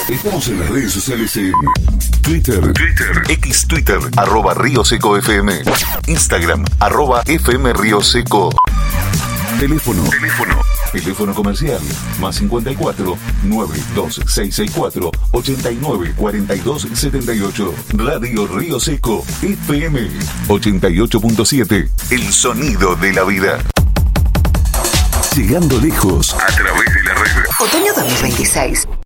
Estamos en las redes sociales en Twitter, X Twitter, @RioSecoFM, Instagram, @FM Río Seco. Teléfono comercial, +54 92664 89 42 78. Radio Río Seco, FM 88.7. El sonido de la vida. Llegando lejos A través de la red. Otoño 2026.